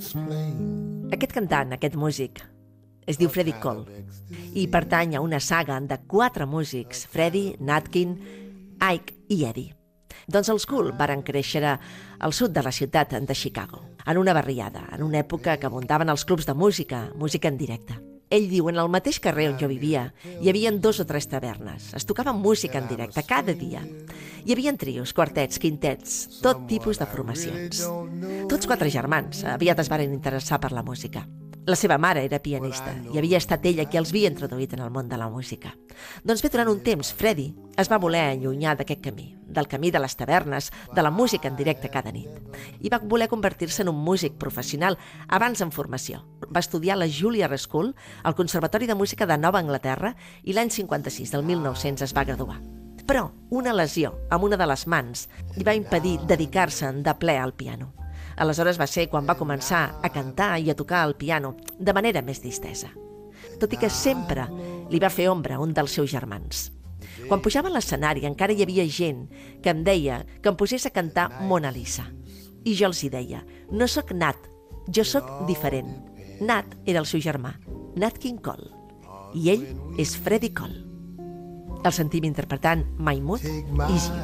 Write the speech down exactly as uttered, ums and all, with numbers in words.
Aquest cantant, aquest músic, es diu Freddie Cole i pertany a una saga de quatre músics, Freddie, Natkin, Ike i Eddie. Doncs els Cole varen créixer al sud de la ciutat de Chicago, en una barriada, en una època que abundaven els clubs de música, música en directe. Ell diu, en el mateix carrer on jo vivia, hi havia dos o tres tavernes. Es tocava música en directe cada dia. Hi havia trios, quartets, quintets, tot tipus de formacions. Tots quatre germans aviat es varen interessar per la música. La seva mare era pianista i havia estat ella qui els havia introduït en el món de la música. Doncs bé, durant un temps, Freddie es va voler allunyar d'aquest camí, del camí de les tavernes, de la música en directe cada nit, i va voler convertir-se en un músic professional abans en formació. Va estudiar a la Juilliard School, al Conservatori de Música de Nova Anglaterra, i l'any cinquanta-sis, del mil nou-cents, es va graduar. Però una lesió amb una de les mans li va impedir dedicar-se de ple al piano. Aleshores va ser quan va començar a cantar i a tocar el piano de manera més distesa. Tot i que sempre li va fer ombra un dels seus germans. Quan pujava a l'escenari encara hi havia gent que em deia que em posés a cantar Mona Lisa. I jo els hi deia, no sóc Nat, jo sóc diferent. Nat era el seu germà, Nat King Cole, i ell és Freddie Cole. El sentim interpretant My Mood Is You.